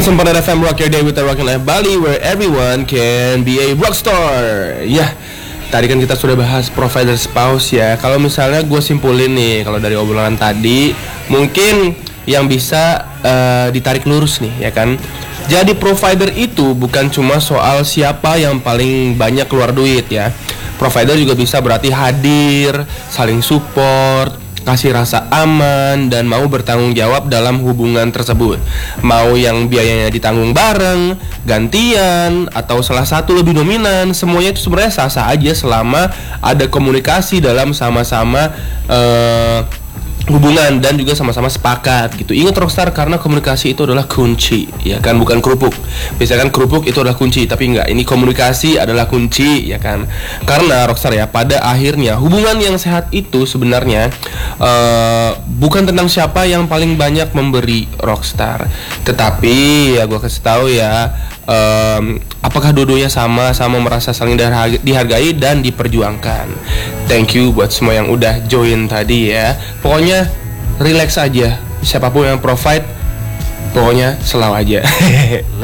Thanks for FM Rock Your Day with the Rock and Life Bali, where everyone can be a rockstar. Ya, tadi kan kita sudah bahas provider spouse ya. Kalau misalnya gue simpulin nih, kalau dari obrolan tadi, mungkin yang bisa ditarik lurus nih, ya kan. Jadi provider itu bukan cuma soal siapa yang paling banyak keluar duit ya. Provider juga bisa berarti hadir, saling support, kasih rasa aman, dan mau bertanggung jawab dalam hubungan tersebut. Mau yang biayanya ditanggung bareng, gantian, atau salah satu lebih dominan, semuanya itu sebenarnya sah-sah aja selama ada komunikasi dalam sama-sama hubungan dan juga sama-sama sepakat gitu. Ingat rockstar, karena komunikasi itu adalah kunci, ya kan, bukan kerupuk. Biasanya kan kerupuk itu adalah kunci, tapi enggak, ini komunikasi adalah kunci, ya kan. Karena rockstar ya, pada akhirnya hubungan yang sehat itu sebenarnya bukan tentang siapa yang paling banyak memberi rockstar, tetapi ya gue kasih tahu ya, apakah dua-duanya sama-sama merasa saling dihargai dan diperjuangkan. Thank you buat semua yang udah join tadi ya. Pokoknya relax aja, siapapun yang provide, pokoknya selalu aja.